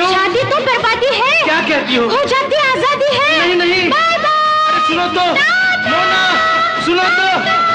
हो? शादी तो बर्बादी है। क्या कहती हो? हो जाती आजादी है। नहीं नहीं, बाय बाय। सुनो तो, मोना, सुनो तो।